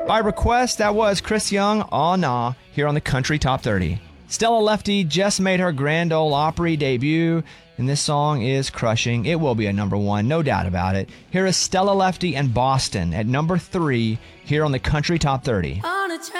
By request, that was Chris Young, Aw Nah, here on the Country Top 30. Stella Lefty just made her Grand Ole Opry debut, and this song is crushing. It will be a number one, no doubt about it. Here is Stella Lefty and Boston at number 3 here on the Country Top 30.